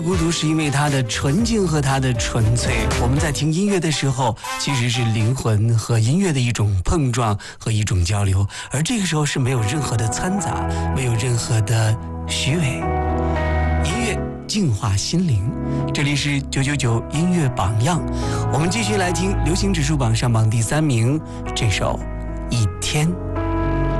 孤独是因为它的纯净和它的纯粹。我们在听音乐的时候，其实是灵魂和音乐的一种碰撞和一种交流，而这个时候是没有任何的掺杂，没有任何的虚伪。音乐净化心灵，这里是999音乐榜样，我们继续来听流行指数榜上榜第3名这首《一天》。